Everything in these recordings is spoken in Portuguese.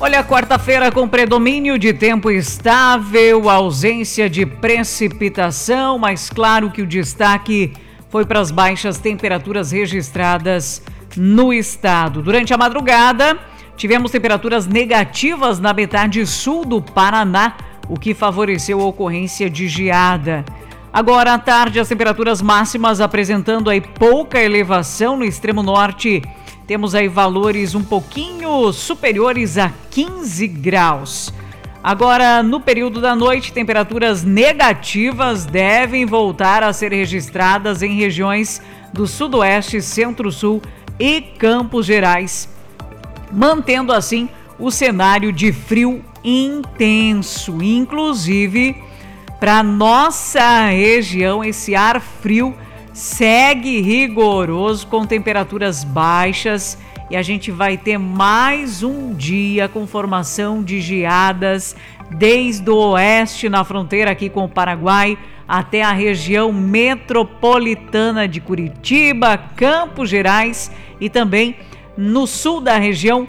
Olha, quarta-feira com predomínio de tempo estável, ausência de precipitação, mas claro que o destaque foi para as baixas temperaturas registradas no estado. Durante a madrugada, tivemos temperaturas negativas na metade sul do Paraná, o que favoreceu a ocorrência de geada. Agora à tarde, as temperaturas máximas apresentando aí pouca elevação no extremo norte. Temos aí valores um pouquinho superiores a 15 graus. Agora, no período da noite, temperaturas negativas devem voltar a ser registradas em regiões do Sudoeste, Centro-Sul e Campos Gerais, mantendo assim o cenário de frio intenso. Inclusive, para nossa região, esse ar frio segue rigoroso com temperaturas baixas e a gente vai ter mais um dia com formação de geadas desde o oeste na fronteira aqui com o Paraguai até a região metropolitana de Curitiba, Campos Gerais e também no sul da região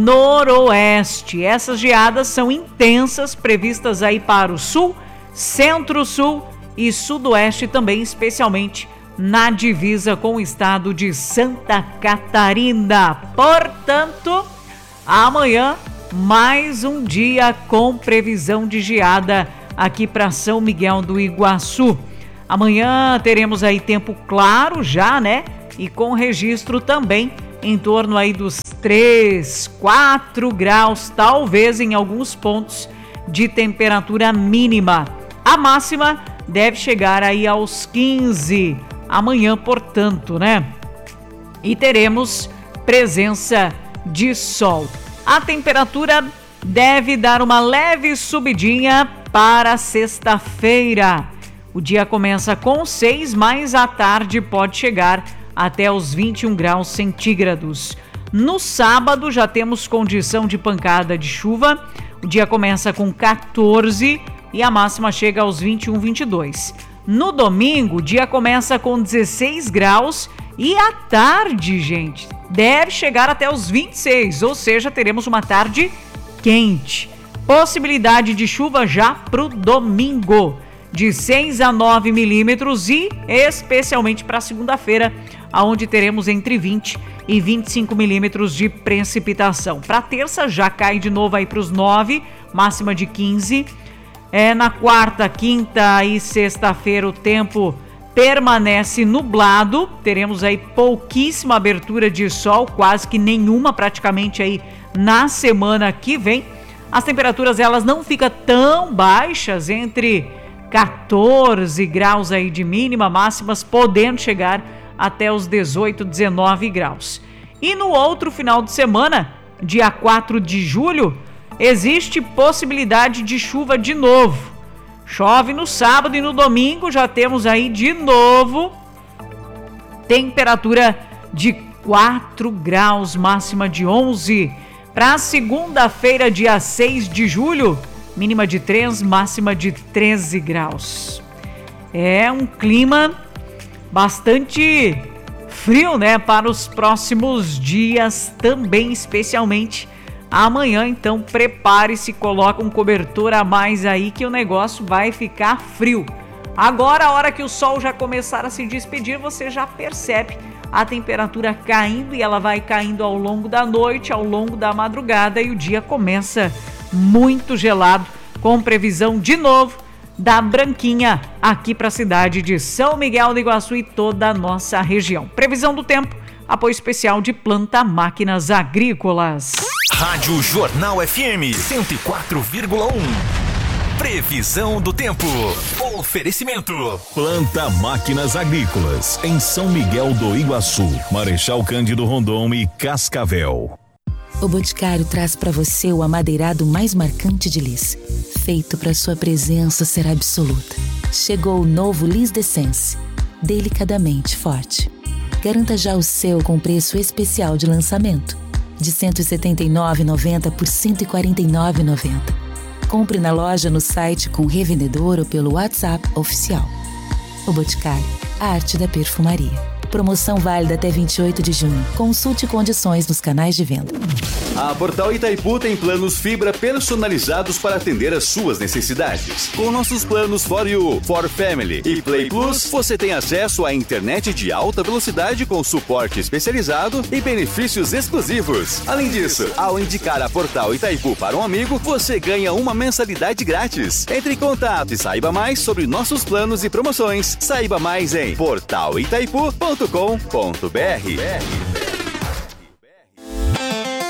noroeste. Essas geadas são intensas, previstas aí para o sul, centro-sul e sudoeste também, especialmente na divisa com o estado de Santa Catarina. Portanto, amanhã mais um dia com previsão de geada aqui para São Miguel do Iguaçu. Amanhã teremos aí tempo claro já, né? E com registro também em torno aí dos 3, 4 graus, talvez em alguns pontos de temperatura mínima. A máxima deve chegar aí aos 15 amanhã, portanto, né? E teremos presença de sol. A temperatura deve dar uma leve subidinha para sexta-feira. O dia começa com 6, mas à tarde pode chegar até os 21 graus centígrados. No sábado já temos condição de pancada de chuva. O dia começa com 14 e a máxima chega aos 21, 22. No domingo, o dia começa com 16 graus e à tarde, gente, deve chegar até os 26, ou seja, teremos uma tarde quente. Possibilidade de chuva já para o domingo, de 6 a 9 milímetros e especialmente para segunda-feira, onde teremos entre 20 e 25 milímetros de precipitação. Para terça já cai de novo aí para os 9, máxima de 15. Na quarta, quinta e sexta-feira o tempo permanece nublado, teremos aí pouquíssima abertura de sol, quase que nenhuma praticamente aí na semana que vem. As temperaturas elas não ficam tão baixas, entre 14 graus aí de mínima, máximas podendo chegar até os 18, 19 graus. E no outro final de semana, dia 4 de julho, existe possibilidade de chuva de novo. Chove no sábado e no domingo já temos aí de novo temperatura de 4 graus, máxima de 11. Para segunda-feira, dia 6 de julho, mínima de 3, máxima de 13 graus. É um clima bastante frio, né? Para os próximos dias também, especialmente amanhã, então prepare-se, coloca um cobertor a mais aí que o negócio vai ficar frio. Agora, a hora que o sol já começar a se despedir, você já percebe a temperatura caindo e ela vai caindo ao longo da noite, ao longo da madrugada e o dia começa muito gelado, com previsão de novo da branquinha aqui para a cidade de São Miguel do Iguaçu e toda a nossa região. Previsão do tempo, apoio especial de Planta Máquinas Agrícolas. Rádio Jornal FM 104,1. Previsão do tempo. Oferecimento. Planta Máquinas Agrícolas, em São Miguel do Iguaçu, Marechal Cândido Rondon e Cascavel. O Boticário traz para você o amadeirado mais marcante de Lis, feito para sua presença ser absoluta. Chegou o novo Lis D'Essence, delicadamente forte. Garanta já o seu com preço especial de lançamento, de R$ 179,90 por R$ 149,90. Compre na loja, no site com revendedor ou pelo WhatsApp oficial. O Boticário, a arte da perfumaria. Promoção válida até 28 de junho. Consulte condições nos canais de venda. A Portal Itaipu tem planos fibra personalizados para atender às suas necessidades. Com nossos planos For You, For Family e Play Plus, você tem acesso à internet de alta velocidade com suporte especializado e benefícios exclusivos. Além disso, ao indicar a Portal Itaipu para um amigo, você ganha uma mensalidade grátis. Entre em contato e saiba mais sobre nossos planos e promoções. Saiba mais em portalitaipu.com.br.